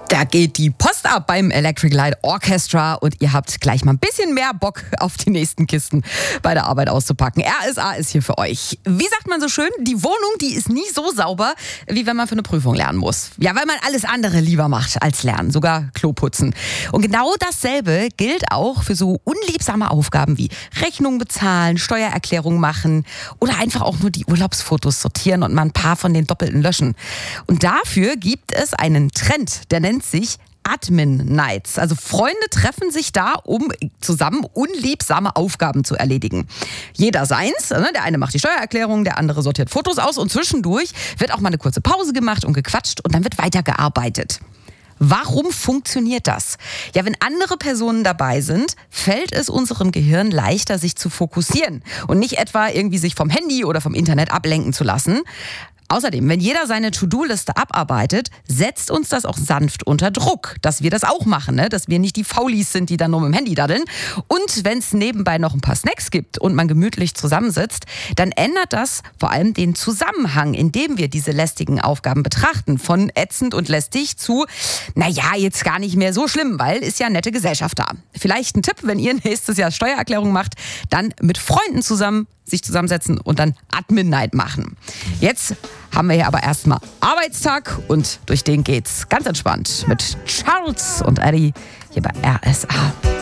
Da geht die Post ab beim Electric Light Orchestra und ihr habt gleich mal ein bisschen mehr Bock auf die nächsten Kisten bei der Arbeit auszupacken. RSA ist hier für euch. Wie sagt man so schön, die Wohnung, die ist nie so sauber, wie wenn man für eine Prüfung lernen muss. Ja, weil man alles andere lieber macht als lernen, sogar Klo putzen. Und genau dasselbe gilt auch für so unliebsame Aufgaben wie Rechnungen bezahlen, Steuererklärung machen oder einfach auch nur die Urlaubsfotos sortieren und mal ein paar von den doppelten löschen. Und dafür gibt es einen Trend, der nennt sich Admin Nights. Also Freunde treffen sich da, um zusammen unliebsame Aufgaben zu erledigen. Jeder seins. Der eine macht die Steuererklärung, der andere sortiert Fotos aus und zwischendurch wird auch mal eine kurze Pause gemacht und gequatscht und dann wird weitergearbeitet. Warum funktioniert das? Ja, wenn andere Personen dabei sind, fällt es unserem Gehirn leichter, sich zu fokussieren und nicht etwa irgendwie sich vom Handy oder vom Internet ablenken zu lassen. Außerdem, wenn jeder seine To-Do-Liste abarbeitet, setzt uns das auch sanft unter Druck, dass wir das auch machen, dass wir nicht die Faulis sind, die dann nur mit dem Handy daddeln. Und wenn es nebenbei noch ein paar Snacks gibt und man gemütlich zusammensitzt, dann ändert das vor allem den Zusammenhang, in dem wir diese lästigen Aufgaben betrachten. Von ätzend und lästig zu, naja, jetzt gar nicht mehr so schlimm, weil ist ja nette Gesellschaft da. Vielleicht ein Tipp, wenn ihr nächstes Jahr Steuererklärung macht, dann mit Freunden sich zusammensetzen und dann Admin Night machen. Jetzt haben wir hier aber erstmal Arbeitstag und durch den geht's ganz entspannt mit Charles und Eddie hier bei RSA.